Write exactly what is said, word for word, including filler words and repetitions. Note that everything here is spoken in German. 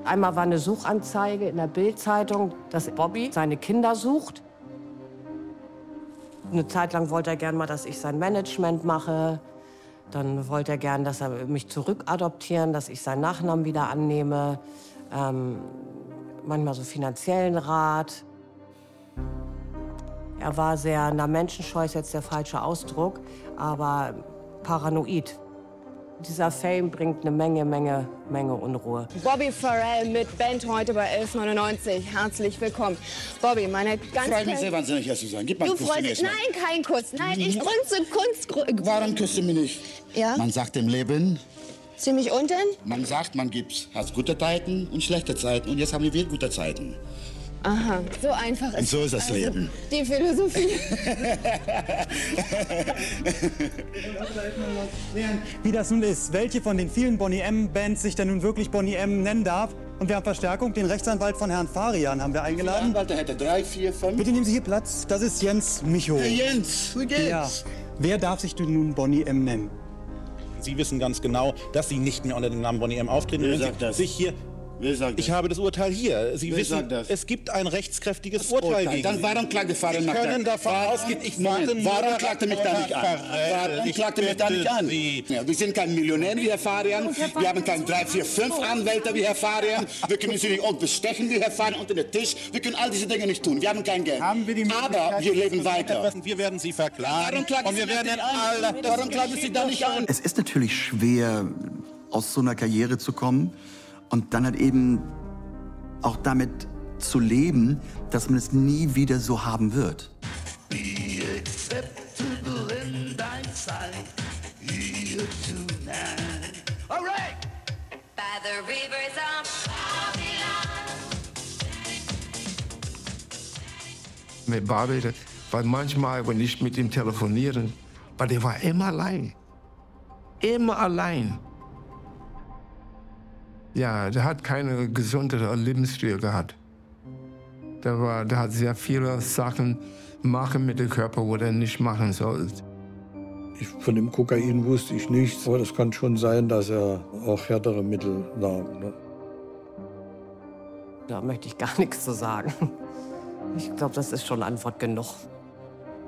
Einmal war eine Suchanzeige in der Bild-Zeitung, dass Bobby seine Kinder sucht. Eine Zeit lang wollte er gern mal, dass ich sein Management mache. Dann wollte er gern, dass er mich zurückadoptieren, dass ich seinen Nachnamen wieder annehme. Ähm, manchmal so finanziellen Rat. Er war sehr, na, menschenscheu ist jetzt der falsche Ausdruck, aber paranoid. Dieser Fame bringt eine Menge, Menge, Menge Unruhe. Bobby Farrell mit Band heute bei elf neunundneunzig. Herzlich willkommen. Bobby, meine ganz... Ich freue mich sehr wahnsinnig, hier zu sein. Gib mal einen Du Kuss freust dich? Nein, kein Kuss. Nein, ich grunze Kunst... Warum küsst du mich nicht? Ja? Man sagt im Leben, Ziemlich unten? man sagt, man gibt, hat gute Zeiten und schlechte Zeiten. Und jetzt haben wir gute Zeiten. Aha, so einfach ist Und so ist das also Leben. Die Philosophie. Wie das nun ist, welche von den vielen Boney M-Bands sich denn nun wirklich Boney M nennen darf. Und wir haben Verstärkung, den Rechtsanwalt von Herrn Farian haben wir Der eingeladen. Anwalt, der hätte drei, vier, fünf. Bitte nehmen Sie hier Platz, das ist Jens Micho. Hey Jens, wie geht's? Ja. Wer darf sich denn nun Boney M nennen? Sie wissen ganz genau, dass Sie nicht mehr unter dem Namen Boney M auftreten. Wer Wenn Sie sagt das? sich hier Wer sagt das? Ich habe das Urteil hier. Sie Wer wissen, sagt das? es gibt ein rechtskräftiges Das Urteil, Urteil. gegen Dann Sie. warum klagt der Fahrer nach Sie können der- davon Warum- ausgehen, ich Moment, warte nur... warum klagt er mich da nicht an? Verräter, Warum ich klagt er mich da nicht bitte an? Sie. Ja, wir sind kein Millionär wie Herr Farian. Wir haben kein drei, vier, fünf Anwälte wie Herr Farian. Wir können sie nicht auch bestechen wie Herr Farian unter den Tisch. Wir können all diese Dinge nicht tun. Wir haben kein Geld. Haben wir die Aber Möglichkeit- wir leben weiter. Wir werden Sie verklagen. Warum klagen Und Sie wir werden mich in denn an? aller... Warum klagen Sie da nicht an? Es ist natürlich schwer, aus so einer Karriere zu kommen und dann halt eben auch damit zu leben, dass man es nie wieder so haben wird. Mit Bobby, weil manchmal, wenn ich mit ihm telefonieren, weil der war immer allein. Immer allein. Ja, der hat keine gesunde Lebensstil gehabt. Der, war, der hat sehr viele Sachen machen mit dem Körper, wo er nicht machen soll. Ich, von dem Kokain wusste ich nichts, aber das kann schon sein, dass er auch härtere Mittel nahm. Ne? Da möchte ich gar nichts zu sagen. Ich glaube, das ist schon Antwort genug.